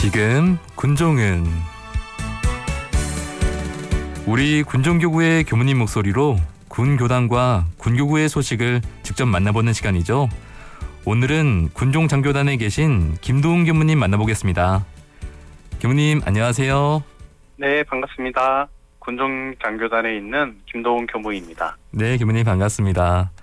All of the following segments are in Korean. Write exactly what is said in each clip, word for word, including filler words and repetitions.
지금 군종은 우리 군종교구의 교무님 목소리로 군교단과 군교구의 소식을 직접 만나보는 시간이죠. 오늘은 군종장교단에 계신 김도훈 교무님 만나보겠습니다. 교무님 안녕하세요. 네, 반갑습니다. 군종장교단에 있는 김도훈 교무입니다. 네, 교무님 반갑습니다.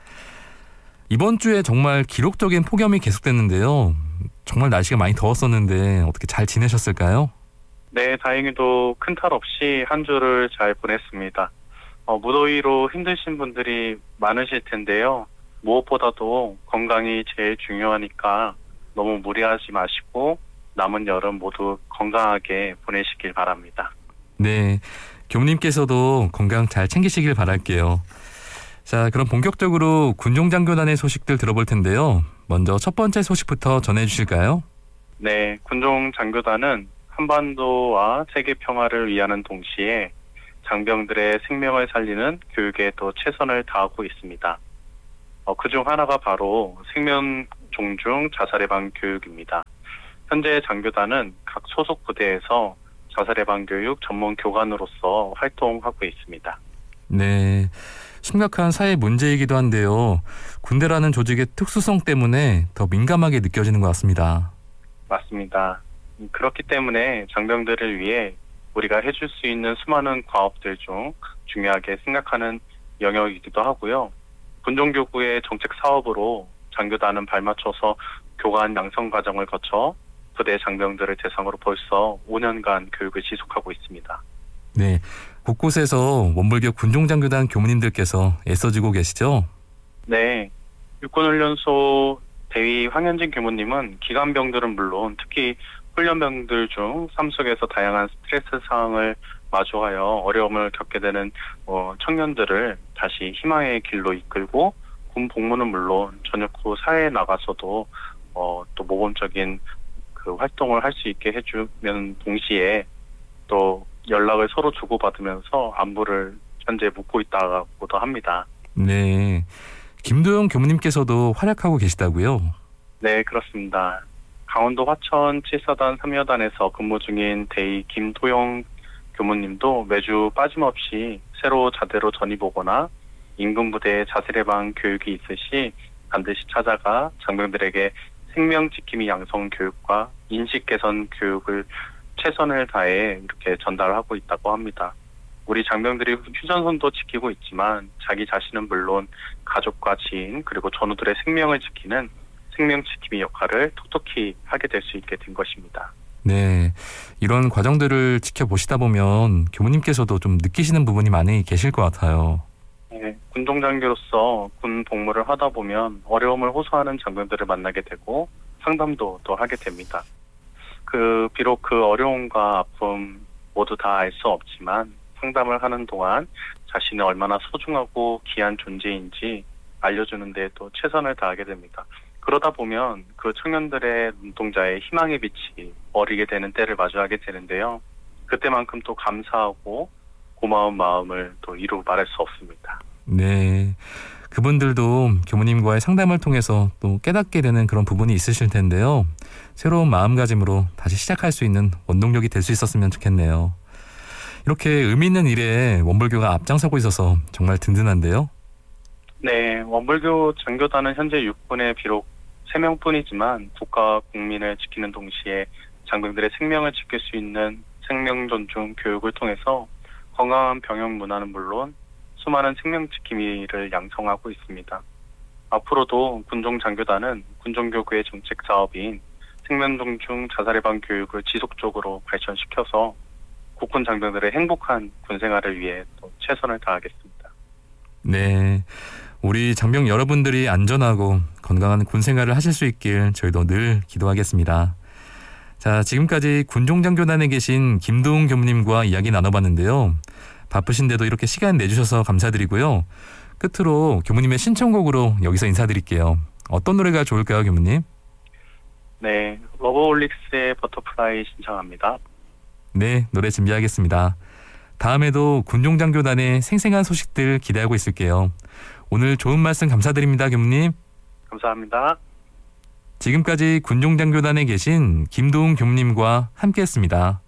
이번 주에 정말 기록적인 폭염이 계속됐는데요. 정말 날씨가 많이 더웠었는데 어떻게 잘 지내셨을까요? 네, 다행히도 큰 탈 없이 한 주를 잘 보냈습니다. 어, 무더위로 힘드신 분들이 많으실 텐데요. 무엇보다도 건강이 제일 중요하니까 너무 무리하지 마시고 남은 여름 모두 건강하게 보내시길 바랍니다. 네, 교무님께서도 건강 잘 챙기시길 바랄게요. 자, 그럼 본격적으로 군종장교단의 소식들 들어볼 텐데요. 먼저 첫 번째 소식부터 전해주실까요? 네, 군종장교단은 한반도와 세계 평화를 위하는 동시에 장병들의 생명을 살리는 교육에 또 최선을 다하고 있습니다. 어, 그중 하나가 바로 생명 존중 자살 예방 교육입니다. 현재 장교단은 각 소속 부대에서 자살 예방 교육 전문 교관으로서 활동하고 있습니다. 네, 심각한 사회 문제이기도 한데요. 군대라는 조직의 특수성 때문에 더 민감하게 느껴지는 것 같습니다. 맞습니다. 그렇기 때문에 장병들을 위해 우리가 해줄 수 있는 수많은 과업들 중 중요하게 생각하는 영역이기도 하고요. 군종교구의 정책 사업으로 장교단은 발맞춰서 교관 양성 과정을 거쳐 부대 장병들을 대상으로 벌써 오 년간 교육을 지속하고 있습니다. 네, 곳곳에서 원불교 군종장교단 교무님들께서 애써주고 계시죠? 네, 육군훈련소 대위 황현진 교무님은 기관병들은 물론 특히 훈련병들 중 삶 속에서 다양한 스트레스 상황을 마주하여 어려움을 겪게 되는 어, 청년들을 다시 희망의 길로 이끌고 군 복무는 물론 전역 후 사회에 나가서도 어, 또 모범적인 그 활동을 할 수 있게 해주면 동시에 또 연락을 서로 주고받으면서 안부를 현재 묻고 있다고도 합니다. 네, 김도영 교무님께서도 활약하고 계시다고요? 네, 그렇습니다. 강원도 화천 칠사단 삼여단에서 근무 중인 대위 김도영 교무님도 매주 빠짐없이 새로 자대로 전입 오거나 인근 부대에 자살 예방 교육이 있으시 반드시 찾아가 장병들에게 생명 지킴이 양성 교육과 인식 개선 교육을 최선을 다해 이렇게 전달하고 있다고 합니다. 우리 장병들이 휴전선도 지키고 있지만 자기 자신은 물론 가족과 지인 그리고 전우들의 생명을 지키는 생명 지킴이 역할을 톡톡히 하게 될 수 있게 된 것입니다. 네, 이런 과정들을 지켜보시다 보면 교무님께서도 좀 느끼시는 부분이 많이 계실 것 같아요. 네, 군종장교로서 군 복무를 하다 보면 어려움을 호소하는 장병들을 만나게 되고 상담도 또 하게 됩니다. 그 비록 그 어려움과 아픔 모두 다 알 수 없지만 상담을 하는 동안 자신이 얼마나 소중하고 귀한 존재인지 알려주는 데 또 최선을 다하게 됩니다. 그러다 보면 그 청년들의 눈동자에 희망의 빛이 어리게 되는 때를 마주하게 되는데요. 그때만큼 또 감사하고 고마운 마음을 또 이루 말할 수 없습니다. 네, 그분들도 교무님과의 상담을 통해서 또 깨닫게 되는 그런 부분이 있으실 텐데요. 새로운 마음가짐으로 다시 시작할 수 있는 원동력이 될 수 있었으면 좋겠네요. 이렇게 의미 있는 일에 원불교가 앞장서고 있어서 정말 든든한데요. 네, 원불교 장교단은 현재 육군에 비록 세 명뿐이지만 국가와 국민을 지키는 동시에 장병들의 생명을 지킬 수 있는 생명 존중 교육을 통해서 건강한 병역 문화는 물론 수많은 생명 지킴이를 양성하고 있습니다. 앞으로도 군종장교단은 군종교구의 정책 사업인 생명 존중 자살 예방 교육을 지속적으로 발전시켜서 국군 장병들의 행복한 군 생활을 위해 또 최선을 다하겠습니다. 네, 우리 장병 여러분들이 안전하고 건강한 군 생활을 하실 수 있길 저희도 늘 기도하겠습니다. 자, 지금까지 군종장교단에 계신 김도훈 교무님과 이야기 나눠봤는데요. 바쁘신데도 이렇게 시간 내주셔서 감사드리고요. 끝으로 교무님의 신청곡으로 여기서 인사드릴게요. 어떤 노래가 좋을까요, 교무님? 네, 러브홀릭스의 버터플라이 신청합니다. 네, 노래 준비하겠습니다. 다음에도 군종장교단의 생생한 소식들 기대하고 있을게요. 오늘 좋은 말씀 감사드립니다, 교무님. 감사합니다. 지금까지 군종장교단에 계신 김도웅 교무님과 함께했습니다.